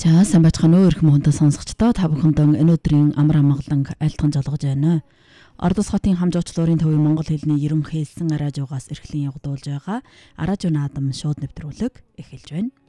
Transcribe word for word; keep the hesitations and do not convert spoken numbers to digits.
За сайн бацхан өөр хүмүүст сонсогчдоо та бүхэндээ энэ өдрийн амар амгалан айлтган жолгож байна. Ордос хотын хамжуучлалын төвийн монгол хэлний ерөнхий хэлсэн радиогоос эрхлэн явагдуулж байгаа радио наадам шууд нэвтрүүлэг эхэлж байна.